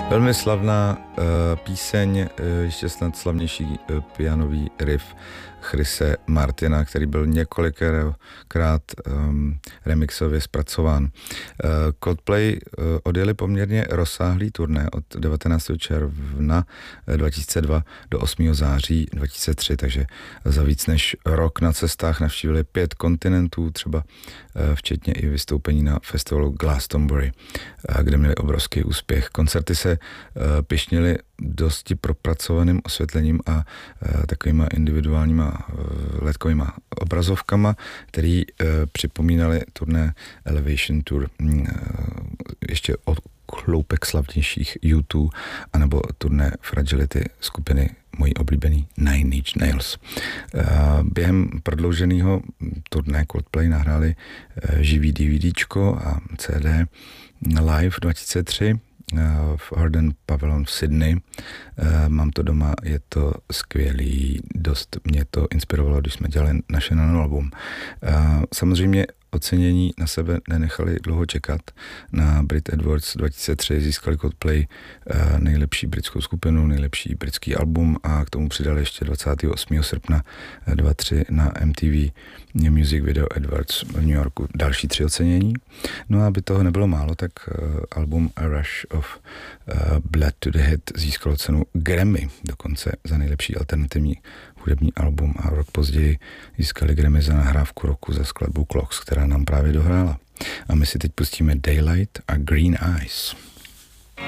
Velmi slavná píseň, ještě snad slavnější pianový riff Chrisse Martina, který byl několikrát remixově zpracován. Coldplay odjeli poměrně rozsáhlý turné od 19. června 2002 do 8. září 2003, takže za víc než rok na cestách navštívili 5 kontinentů, třeba včetně i vystoupení na festivalu Glastonbury, kde měli obrovský úspěch. Koncerty se pyšnily dosti propracovaným osvětlením a takovýma individuálníma ledkovýma obrazovkama, který připomínaly turné Elevation Tour, ještě od chloupek slavnějších U2, anebo turné Fragility skupiny mojí oblíbený Nine Inch Nails. Během prodlouženého turné Coldplay nahráli živý DVDčko a CD Live 2003 v Arden Pavilion v Sydney. Mám to doma, je to skvělý, dost mě to inspirovalo, když jsme dělali naše nanoalbum. Samozřejmě ocenění na sebe nenechali dlouho čekat. Na Brit Awards 2003 získali Coldplay nejlepší britskou skupinu, nejlepší britský album a k tomu přidali ještě 28. srpna 2003 na MTV Music Video Awards v New Yorku další 3 ocenění. No a aby toho nebylo málo, tak album A Rush of Blood to the Head získalo cenu Grammy, dokonce za nejlepší alternativní hudební album, a rok později získali Grammy za nahrávku roku za skladbu Clocks, která nám právě dohrála. A my si teď pustíme Daylight a Green Eyes.